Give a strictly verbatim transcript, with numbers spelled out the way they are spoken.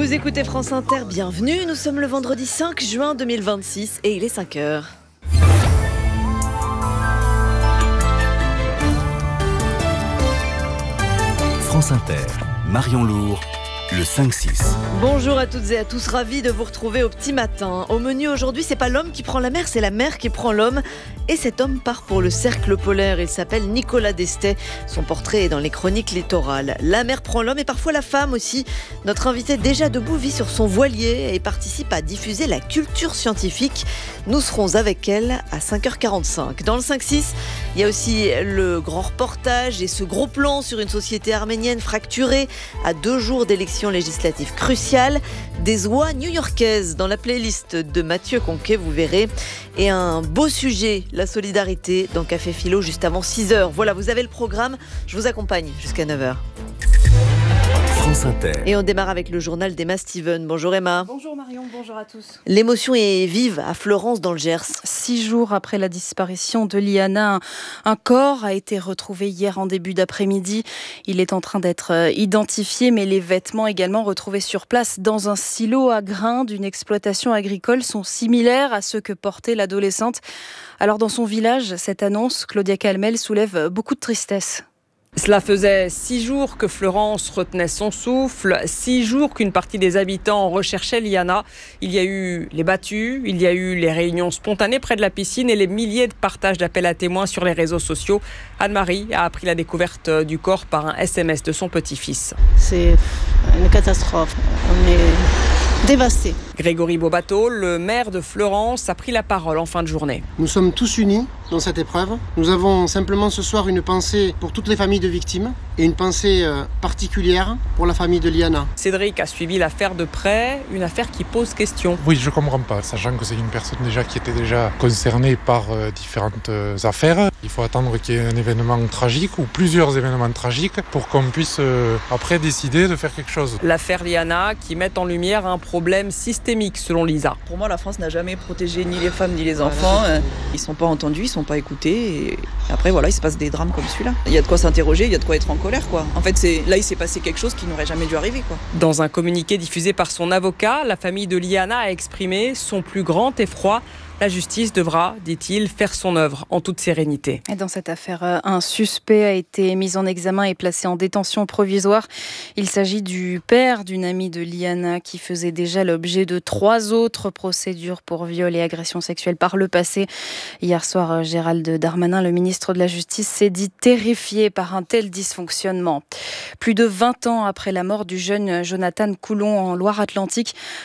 Vous écoutez France Inter, bienvenue. Nous sommes le vendredi cinq juin deux mille vingt-six et il est cinq heures. France Inter, Marion Lourd, le cinq six. Bonjour à toutes et à tous, ravis de vous retrouver au petit matin. Au menu aujourd'hui, c'est pas l'homme qui prend la mer, c'est la mer qui prend l'homme. Et cet homme part pour le cercle polaire. Il s'appelle Nicolas Destet. Son portrait est dans les chroniques littorales. La mer prend l'homme et parfois la femme aussi. Notre invité déjà debout vit sur son voilier et participe à diffuser la culture scientifique. Nous serons avec elle à cinq heures quarante-cinq. Dans le cinq six, il y a aussi le grand reportage et ce gros plan sur une société arménienne fracturée à deux jours d'élections législatives cruciales. Des oies new-yorkaises dans la playlist de Mathieu Conquet, vous verrez. Et un beau sujet, la solidarité, dans Café Philo juste avant six heures. Voilà, vous avez le programme. Je vous accompagne jusqu'à neuf heures. France Inter. Et on démarre avec le journal d'Emma Steven. Bonjour Emma. Bonjour Marion, bonjour à tous. L'émotion est vive à Florence dans le Gers. Six jours après la disparition de Liana, un, un corps a été retrouvé hier en début d'après-midi. Il est en train d'être identifié, mais les vêtements également retrouvés sur place dans un silo à grains d'une exploitation agricole sont similaires à ceux que portait l'adolescente. Alors dans son village, cette annonce, Claudia Calmel, soulève beaucoup de tristesse. Cela faisait six jours que Florence retenait son souffle, six jours qu'une partie des habitants recherchait Liana. Il y a eu les battues, il y a eu les réunions spontanées près de la piscine et les milliers de partages d'appels à témoins sur les réseaux sociaux. Anne-Marie a appris la découverte du corps par un S M S de son petit-fils. C'est une catastrophe. On est dévastés. Grégory Bobato, le maire de Florence, a pris la parole en fin de journée. Nous sommes tous unis dans cette épreuve. Nous avons simplement ce soir une pensée pour toutes les familles de victimes et une pensée particulière pour la famille de Liana. Cédric a suivi l'affaire de près, une affaire qui pose question. Oui, je ne comprends pas, sachant que c'est une personne déjà qui était déjà concernée par euh, différentes euh, affaires. Il faut attendre qu'il y ait un événement tragique ou plusieurs événements tragiques pour qu'on puisse euh, après décider de faire quelque chose. L'affaire Liana qui met en lumière un problème systémique selon Lisa. Pour moi, la France n'a jamais protégé ni les femmes ni les enfants. Ils ne sont pas entendus, ils ne sont pas écoutés. Et après, voilà, il se passe des drames comme celui-là. Il y a de quoi s'interroger, il y a de quoi être en colère, quoi. En fait, c'est... là, il s'est passé quelque chose qui n'aurait jamais dû arriver, quoi. Dans un communiqué diffusé par son avocat, la famille de Liana a exprimé son plus grand effroi. La justice devra, dit-il, faire son œuvre en toute sérénité. Et dans cette affaire, un suspect a été mis en examen et placé en détention provisoire. Il s'agit du père d'une amie de Liana qui faisait déjà l'objet de trois autres procédures pour viol et agression sexuelle par le passé. Hier soir, Gérald Darmanin, le ministre de la Justice, s'est dit terrifié par un tel dysfonctionnement. Plus de vingt ans après la mort du jeune Jonathan Coulon en Loire-Atlantique,